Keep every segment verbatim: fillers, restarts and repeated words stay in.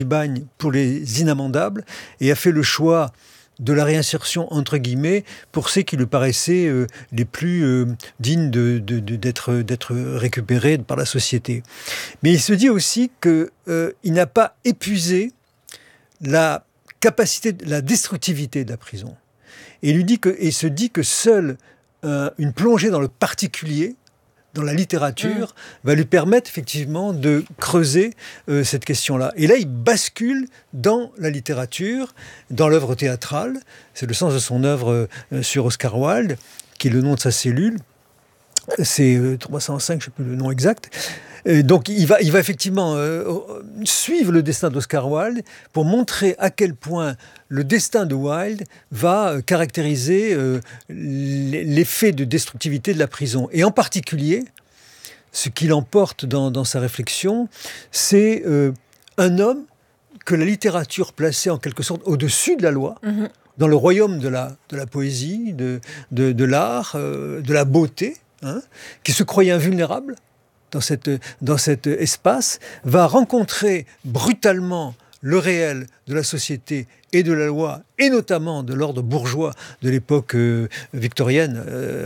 du bagne pour les inamendables et a fait le choix de la réinsertion, entre guillemets, pour ceux qui lui paraissaient euh, les plus euh, dignes de, de, de, d'être, d'être récupérés par la société. Mais il se dit aussi qu'il euh, n'a pas épuisé la capacité, la destructivité de la prison. Et il, lui dit que, et se dit que seule euh, une plongée dans le particulier, dans la littérature, mmh. va lui permettre effectivement de creuser euh, cette question-là. Et là, il bascule dans la littérature, dans l'œuvre théâtrale. C'est le sens de son œuvre euh, sur Oscar Wilde, qui est le nom de sa cellule. C'est euh, trois cent cinq, je ne sais plus le nom exact. Et donc, il va, il va effectivement euh, suivre le destin d'Oscar Wilde pour montrer à quel point le destin de Wilde va caractériser euh, l'effet de destructivité de la prison. Et en particulier, ce qui l'emporte dans, dans sa réflexion, c'est euh, un homme que la littérature plaçait en quelque sorte au-dessus de la loi, mmh. dans le royaume de la, de la poésie, de, de, de l'art, euh, de la beauté, hein, qui se croyait invulnérable dans, cette, dans cet espace, va rencontrer brutalement le réel de la société et de la loi, et notamment de l'ordre bourgeois de l'époque euh, victorienne,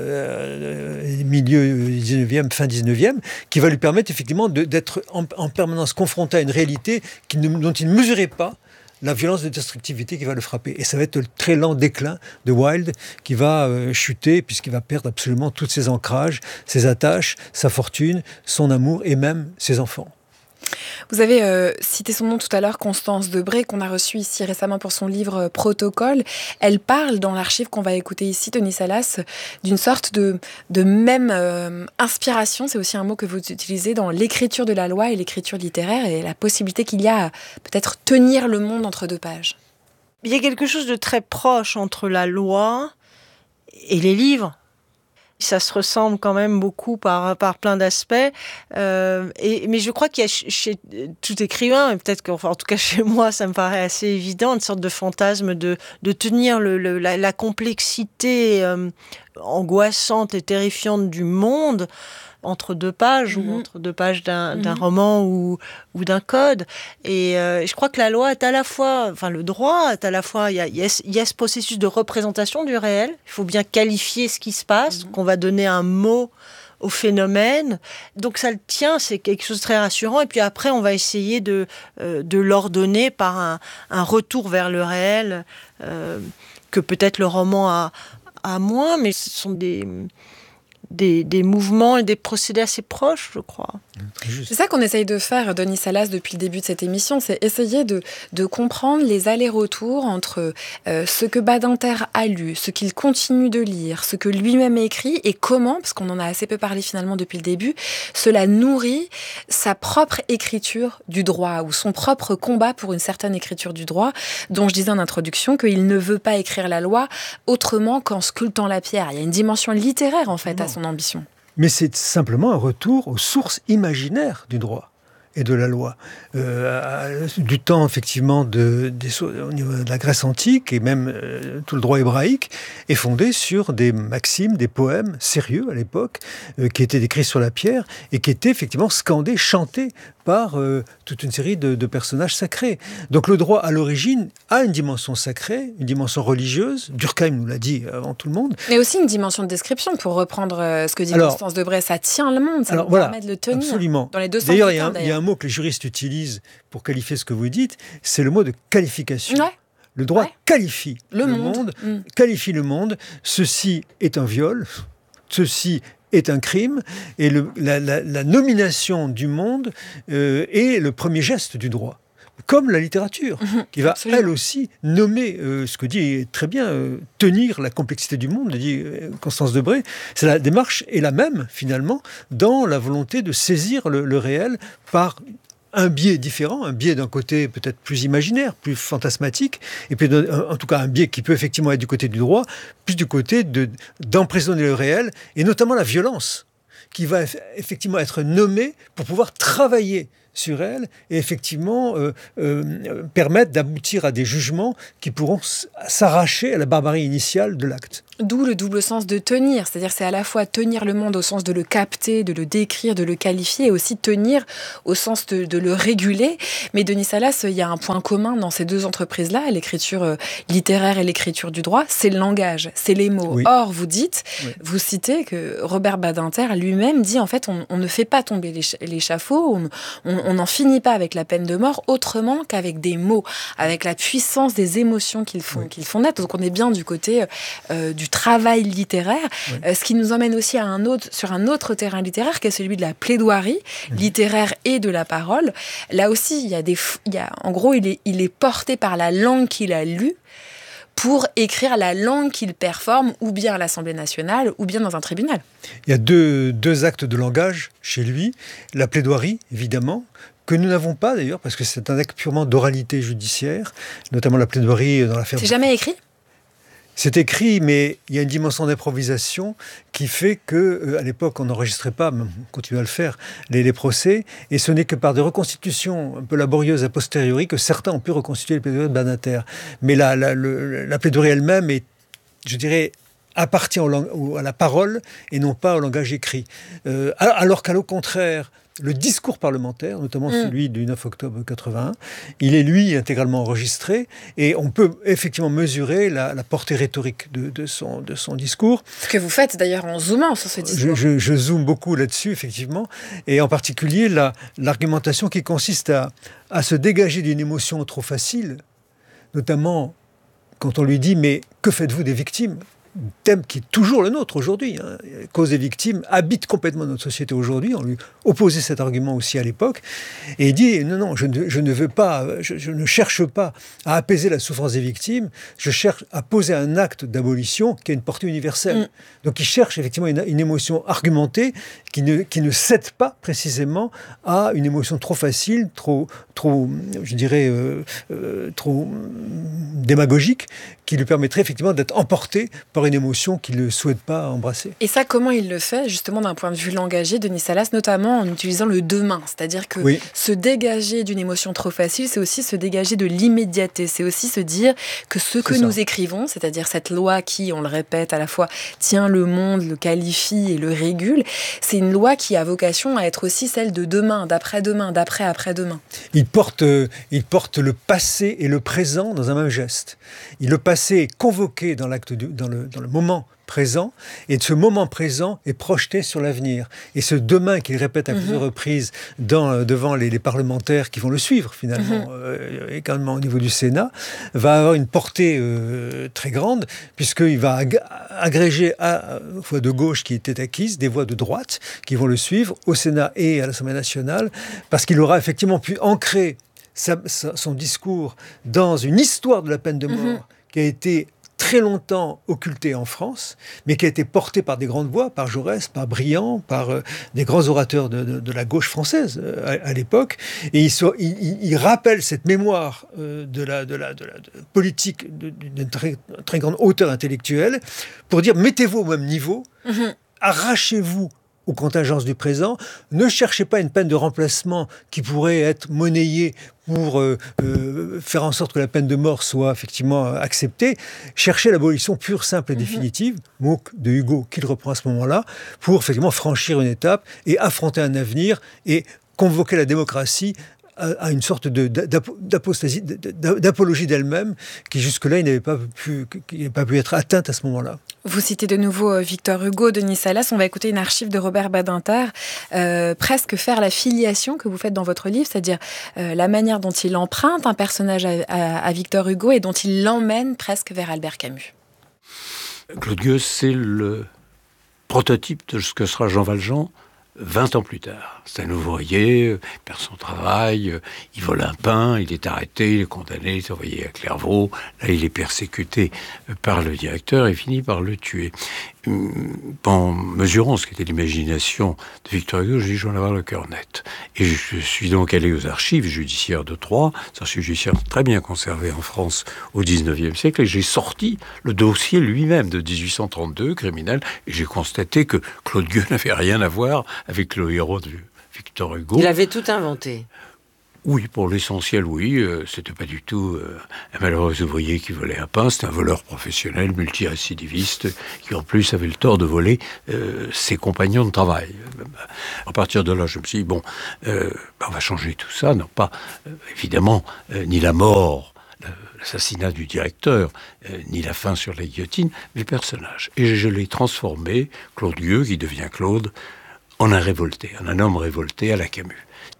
euh, milieu dix-neuvième, fin dix-neuvième, qui va lui permettre effectivement de, d'être en, en permanence confronté à une réalité qui ne, dont il ne mesurait pas la violence de destructivité qui va le frapper. Et ça va être le très lent déclin de Wilde qui va euh, chuter, puisqu'il va perdre absolument tous ses ancrages, ses attaches, sa fortune, son amour et même ses enfants. Vous avez euh, cité son nom tout à l'heure, Constance Debré, qu'on a reçue ici récemment pour son livre Protocole. Elle parle dans l'archive qu'on va écouter ici, Denis Salas, d'une sorte de, de même euh, inspiration, c'est aussi un mot que vous utilisez, dans l'écriture de la loi et l'écriture littéraire, et la possibilité qu'il y a à peut-être tenir le monde entre deux pages. Il y a quelque chose de très proche entre la loi et les livres. Ça se ressemble quand même beaucoup par, par plein d'aspects. Euh, et, mais je crois qu'il y a chez tout écrivain, et peut-être qu'en en tout cas chez moi, ça me paraît assez évident, une sorte de fantasme de, de tenir le, le, la, la complexité euh, angoissante et terrifiante du monde entre deux pages, mmh. ou entre deux pages d'un, mmh. d'un roman ou, ou d'un code. Et euh, je crois que la loi est à la fois, enfin le droit est à la fois, il y a, il y a, il y a ce processus de représentation du réel, il faut bien qualifier ce qui se passe, mmh. qu'on va donner un mot au phénomène. Donc ça le tient, c'est quelque chose de très rassurant. Et puis après, on va essayer de, euh, de l'ordonner par un, un retour vers le réel, euh, que peut-être le roman a, a moins, mais ce sont des... Des, des mouvements et des procédés assez proches, je crois. C'est ça qu'on essaye de faire, Denis Salas, depuis le début de cette émission, c'est essayer de, de comprendre les allers-retours entre euh, ce que Badinter a lu, ce qu'il continue de lire, ce que lui-même écrit, et comment, parce qu'on en a assez peu parlé finalement depuis le début, cela nourrit sa propre écriture du droit, ou son propre combat pour une certaine écriture du droit, dont je disais en introduction qu'il ne veut pas écrire la loi autrement qu'en sculptant la pierre. Il y a une dimension littéraire, en fait, non. à son ambition. Mais c'est simplement un retour aux sources imaginaires du droit et de la loi. Euh, du temps, effectivement, de, des, au niveau de la Grèce antique, et même euh, tout le droit hébraïque, est fondé sur des maximes, des poèmes sérieux à l'époque, euh, qui étaient décrits sur la pierre, et qui étaient effectivement scandés, chantés par euh, toute une série de, de personnages sacrés. Donc le droit, à l'origine, a une dimension sacrée, une dimension religieuse. Durkheim nous l'a dit avant tout le monde. Mais aussi une dimension de description, pour reprendre euh, ce que dit alors, Constance Debré. Ça tient le monde, ça alors, nous voilà, permet de le tenir. Absolument. Dans les deux sens. D'ailleurs, il y, y a un mot que les juristes utilisent pour qualifier ce que vous dites, c'est le mot de qualification. Ouais. Le droit ouais. qualifie le, le monde, monde mmh. qualifie le monde. Ceci est un viol, ceci est un crime, et le, la, la, la nomination du monde euh, est le premier geste du droit. Comme la littérature, mmh, qui va, absolument. Elle aussi, nommer euh, ce que dit très bien, euh, tenir la complexité du monde, dit euh, Constance Debré. C'est la démarche est la même, finalement, dans la volonté de saisir le, le réel par un biais différent, un biais d'un côté peut-être plus imaginaire, plus fantasmatique, et puis en tout cas un biais qui peut effectivement être du côté du droit, plus du côté de, d'emprisonner le réel, et notamment la violence, qui va effectivement être nommée pour pouvoir travailler sur elle et effectivement euh, euh, permettre d'aboutir à des jugements qui pourront s'arracher à la barbarie initiale de l'acte. D'où le double sens de tenir, c'est-à-dire c'est à la fois tenir le monde au sens de le capter, de le décrire, de le qualifier, et aussi tenir au sens de, de le réguler. Mais Denis Salas, il y a un point commun dans ces deux entreprises-là, l'écriture littéraire et l'écriture du droit, c'est le langage, c'est les mots. Oui. Or, vous dites, oui. vous citez que Robert Badinter lui-même dit en fait on, on ne fait pas tomber l'échafaud, on n'en finit pas avec la peine de mort autrement qu'avec des mots, avec la puissance des émotions qu'ils font, oui. qu'ils font naître. Donc on est bien du côté euh, du du travail littéraire, oui. euh, ce qui nous emmène aussi à un autre, sur un autre terrain littéraire qui est celui de la plaidoirie mmh. littéraire et de la parole. Là aussi, il y a des, il y a, en gros, il est, il est porté par la langue qu'il a lue pour écrire la langue qu'il performe, ou bien à l'Assemblée nationale, ou bien dans un tribunal. Il y a deux, deux actes de langage chez lui. La plaidoirie, évidemment, que nous n'avons pas d'ailleurs, parce que c'est un acte purement d'oralité judiciaire, notamment la plaidoirie dans l'affaire... C'est jamais écrit ? C'est écrit, mais il y a une dimension d'improvisation qui fait que, euh, à l'époque, on n'enregistrait pas, mais on continue à le faire, les, les procès, et ce n'est que par des reconstitutions un peu laborieuses a posteriori que certains ont pu reconstituer les plaidoiries de Badinter. Mais la, la, le, la plaidoirie elle-même est, je dirais, appartient au lang- à la parole et non pas au langage écrit. Euh, alors qu'à l'au contraire, le discours parlementaire, notamment mmh. celui du neuf octobre quatre-vingt-un, il est, lui, intégralement enregistré, et on peut effectivement mesurer la, la portée rhétorique de, de, son, de son discours. Ce que vous faites d'ailleurs en zoomant sur ce discours. Je, je, je zoome beaucoup là-dessus, effectivement, et en particulier la, l'argumentation qui consiste à, à se dégager d'une émotion trop facile, notamment quand on lui dit « mais que faites-vous des victimes ?» thème qui est toujours le nôtre aujourd'hui. Hein. La cause des victimes habite complètement notre société aujourd'hui. On lui opposait cet argument aussi à l'époque. Et il dit, non, non, je ne, je ne veux pas, je, je ne cherche pas à apaiser la souffrance des victimes, je cherche à poser un acte d'abolition qui a une portée universelle. Mm. Donc il cherche effectivement une, une émotion argumentée qui ne, qui ne cède pas précisément à une émotion trop facile, trop, trop je dirais, euh, euh, trop démagogique, qui lui permettrait effectivement d'être emporté par une émotion qu'il ne souhaite pas embrasser. Et ça, comment il le fait, justement, d'un point de vue langagier, Denis Salas, notamment en utilisant le demain. C'est-à-dire que oui. se dégager d'une émotion trop facile, c'est aussi se dégager de l'immédiateté. C'est aussi se dire que ce que nous écrivons, c'est-à-dire cette loi qui, on le répète, à la fois tient le monde, le qualifie et le régule, c'est une loi qui a vocation à être aussi celle de demain, d'après-demain, d'après-après-demain. Il porte, euh, il porte le passé et le présent dans un même geste. Il le passé est convoqué dans l'acte du, dans le dans le moment présent, et ce moment présent est projeté sur l'avenir. Et ce demain qu'il répète à mmh. plusieurs reprises dans, devant les, les parlementaires qui vont le suivre, finalement, mmh. euh, également au niveau du Sénat, va avoir une portée euh, très grande, puisqu'il va ag- agréger à, à voix de gauche qui étaient acquises, des voix de droite qui vont le suivre au Sénat et à l'Assemblée nationale, parce qu'il aura effectivement pu ancrer sa, sa, son discours dans une histoire de la peine de mort mmh. qui a été très longtemps occulté en France, mais qui a été porté par des grandes voix, par Jaurès, par Briand, par euh, des grands orateurs de, de, de la gauche française euh, à, à l'époque. Et il, so, il, il, il rappelle cette mémoire euh, de la, de la, de la de politique de, d'une très, très grande hauteur intellectuelle pour dire, mettez-vous au même niveau, mmh. arrachez-vous aux contingences du présent, ne cherchez pas une peine de remplacement qui pourrait être monnayée pour euh, euh, faire en sorte que la peine de mort soit effectivement acceptée. Cherchez l'abolition pure, simple et définitive, mmh. mot de Hugo qu'il reprend à ce moment-là, pour effectivement franchir une étape et affronter un avenir et convoquer la démocratie à une sorte de, d'apostasie, d'apologie d'elle-même, qui jusque-là, il n'avait pas pu, qui n'avait pas pu être atteinte à ce moment-là. Vous citez de nouveau Victor Hugo, Denis Salas. On va écouter une archive de Robert Badinter, euh, presque faire la filiation que vous faites dans votre livre, c'est-à-dire euh, la manière dont il emprunte un personnage à, à, à Victor Hugo et dont il l'emmène presque vers Albert Camus. Claude Gueux, c'est le prototype de ce que sera Jean Valjean vingt ans plus tard. C'est un ouvrier, il perd son travail, il vole un pain, il est arrêté, il est condamné, il est envoyé à Clairvaux. Là, il est persécuté par le directeur et finit par le tuer. En mesurant ce qu'était l'imagination de Victor Hugo, je dis, je vais en avoir le cœur net. Et je suis donc allé aux archives judiciaires de Troyes, ces archives judiciaires très bien conservées en France au dix-neuvième siècle, et j'ai sorti le dossier lui-même de dix-huit cent trente-deux, criminel, et j'ai constaté que Claude Gueux n'avait rien à voir avec le héros de Victor Hugo. Il avait tout inventé. Oui, pour l'essentiel, oui. Euh, c'était pas du tout euh, un malheureux ouvrier qui volait un pain, c'était un voleur professionnel, multirécidiviste, qui en plus avait le tort de voler euh, ses compagnons de travail. À partir de là, je me suis dit, bon, euh, on va changer tout ça. Non pas, euh, évidemment, euh, ni la mort, l'assassinat du directeur, euh, ni la fin sur la guillotine, mais le personnage. Et je l'ai transformé, Claude Gueux, qui devient Claude, en un révolté, en un homme révolté à la Camus.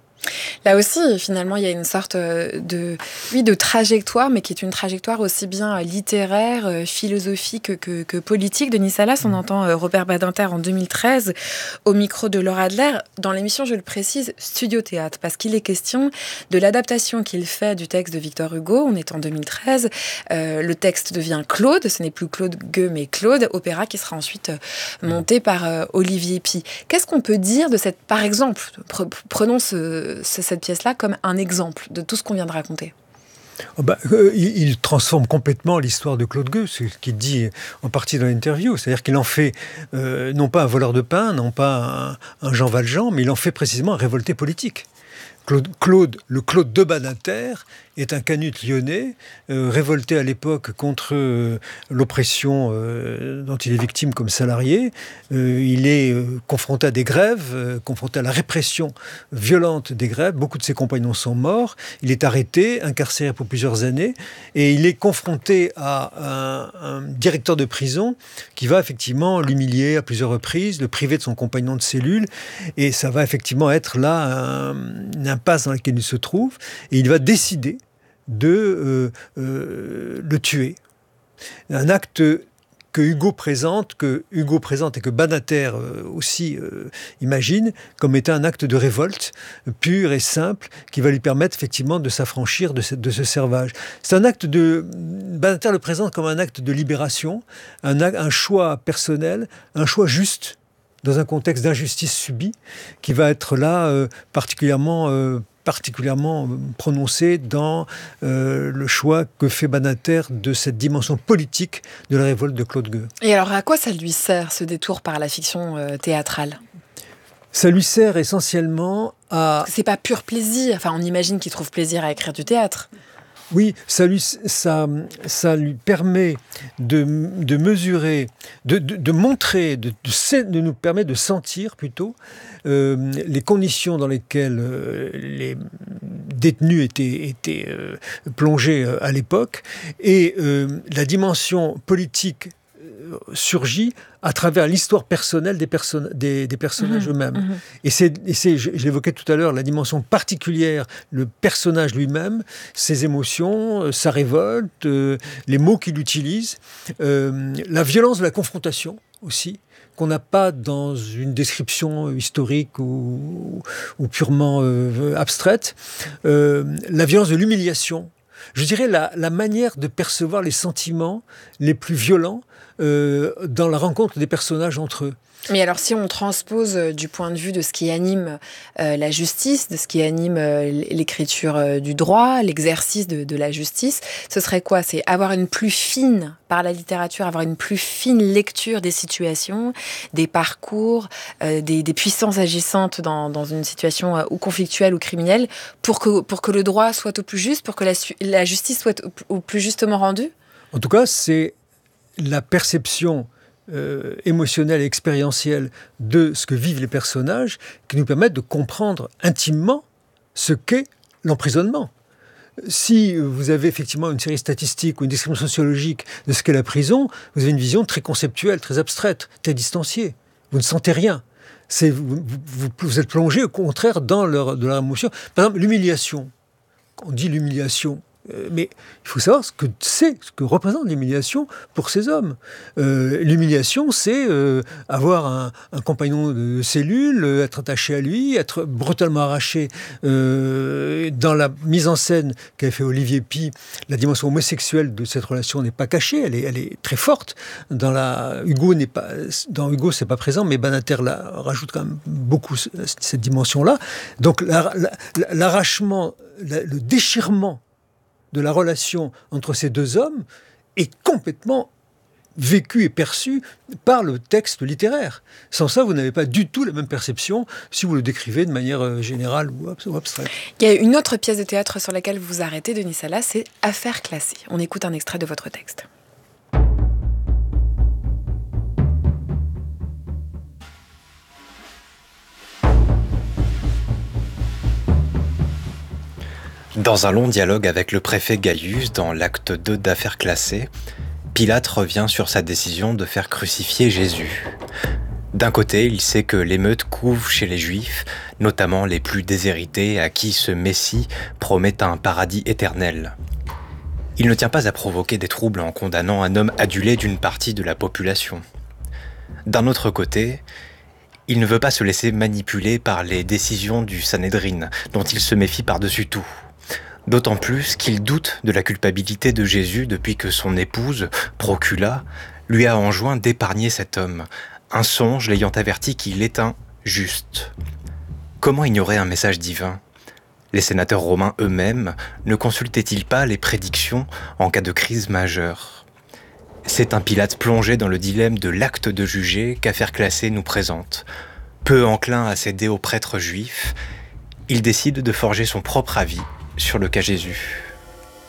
Là aussi, finalement, il y a une sorte de, oui, de trajectoire, mais qui est une trajectoire aussi bien littéraire, philosophique que, que politique. Denis Salas, on entend Robert Badinter en deux mille treize au micro de Laura Adler. Dans l'émission, je le précise, Studio Théâtre, parce qu'il est question de l'adaptation qu'il fait du texte de Victor Hugo. On est en deux mille treize. Euh, le texte devient Claude. Ce n'est plus Claude Gueux, mais Claude, opéra qui sera ensuite monté par euh, Olivier Py. Qu'est-ce qu'on peut dire de cette, par exemple, pre- prenons ce cette pièce-là comme un exemple de tout ce qu'on vient de raconter? Oh bah, euh, il, il transforme complètement l'histoire de Claude Gueux, ce qu'il dit en partie dans l'interview. C'est-à-dire qu'il en fait euh, non pas un voleur de pain, non pas un, un Jean Valjean, mais il en fait précisément un révolté politique. Claude, Claude, le Claude de Badinter est un canute lyonnais, euh, révolté à l'époque contre euh, l'oppression euh, dont il est victime comme salarié. Euh, il est euh, confronté à des grèves, euh, confronté à la répression violente des grèves. Beaucoup de ses compagnons sont morts. Il est arrêté, incarcéré pour plusieurs années, et il est confronté à un, un directeur de prison qui va effectivement l'humilier à plusieurs reprises, le priver de son compagnon de cellule, et ça va effectivement être là un, une impasse dans laquelle il se trouve, et il va décider de euh, euh, le tuer. Un acte que Hugo présente, que Hugo présente et que Badinter euh, aussi euh, imagine comme étant un acte de révolte pur et simple qui va lui permettre effectivement de s'affranchir de ce, de ce servage. C'est un acte de... Badinter le présente comme un acte de libération, un, un choix personnel, un choix juste dans un contexte d'injustice subie qui va être là euh, particulièrement... Euh, particulièrement prononcé dans euh, le choix que fait Badinter de cette dimension politique de la révolte de Claude Gueux. Et alors, à quoi ça lui sert, ce détour par la fiction euh, théâtrale ? Ça lui sert essentiellement à... Parce que c'est pas pur plaisir. Enfin, on imagine qu'il trouve plaisir à écrire du théâtre. Oui, ça lui, ça, ça lui permet de, de mesurer, de, de, de montrer, de, de, de nous permet de sentir plutôt euh, les conditions dans lesquelles euh, les détenus étaient, étaient euh, plongés euh, à l'époque, et euh, la dimension politique euh, surgit à travers l'histoire personnelle des, perso- des, des personnages mmh, eux-mêmes. Mmh. Et c'est, et c'est je, je l'évoquais tout à l'heure, la dimension particulière, le personnage lui-même, ses émotions, euh, sa révolte, euh, les mots qu'il utilise, euh, la violence de la confrontation aussi, qu'on n'a pas dans une description historique ou, ou purement euh, abstraite, euh, la violence de l'humiliation. Je dirais la, la manière de percevoir les sentiments les plus violents Euh, dans la rencontre des personnages entre eux. Mais alors, si on transpose euh, du point de vue de ce qui anime euh, la justice, de ce qui anime euh, l'écriture euh, du droit, l'exercice de, de la justice, ce serait quoi ? C'est avoir une plus fine, par la littérature, avoir une plus fine lecture des situations, des parcours, euh, des, des puissances agissantes dans, dans une situation euh, ou conflictuelle ou criminelle, pour que, pour que le droit soit au plus juste, pour que la, la justice soit au, au plus justement rendue ? En tout cas, c'est la perception euh, émotionnelle et expérientielle de ce que vivent les personnages qui nous permettent de comprendre intimement ce qu'est l'emprisonnement. Si vous avez effectivement une série statistique ou une description sociologique de ce qu'est la prison, vous avez une vision très conceptuelle, très abstraite, très distanciée. Vous ne sentez rien. C'est, vous, vous, vous êtes plongé au contraire dans leur, de leur émotion. Par exemple, l'humiliation. On dit l'humiliation. Mais il faut savoir ce que c'est, ce que représente l'humiliation pour ces hommes. Euh, l'humiliation, c'est euh, avoir un, un compagnon de cellule, être attaché à lui, être brutalement arraché. Euh, dans la mise en scène qu'a fait Olivier Py, la dimension homosexuelle de cette relation n'est pas cachée, elle est, elle est très forte. Dans la Hugo n'est pas, dans Hugo, c'est pas présent, mais Badinter la rajoute quand même beaucoup cette dimension-là. Donc la, la, l'arrachement, la, le déchirement de la relation entre ces deux hommes est complètement vécu et perçu par le texte littéraire. Sans ça, vous n'avez pas du tout la même perception si vous le décrivez de manière générale ou abstraite. Il y a une autre pièce de théâtre sur laquelle vous vous arrêtez, Denis Salas, c'est Affaires classées. On écoute un extrait de votre texte. Dans un long dialogue avec le préfet Gaius, dans l'acte deux d'Affaires classées, Pilate revient sur sa décision de faire crucifier Jésus. D'un côté, il sait que l'émeute couve chez les Juifs, notamment les plus déshérités à qui ce Messie promet un paradis éternel. Il ne tient pas à provoquer des troubles en condamnant un homme adulé d'une partie de la population. D'un autre côté, il ne veut pas se laisser manipuler par les décisions du Sanhédrin, dont il se méfie par-dessus tout. D'autant plus qu'il doute de la culpabilité de Jésus depuis que son épouse, Procula, lui a enjoint d'épargner cet homme, un songe l'ayant averti qu'il est un juste. Comment ignorer un message divin ? Les sénateurs romains eux-mêmes ne consultaient-ils pas les prédictions en cas de crise majeure ? C'est un Pilate plongé dans le dilemme de l'acte de juger qu'Affaires classées nous présente. Peu enclin à céder aux prêtres juifs, il décide de forger son propre avis sur le cas Jésus.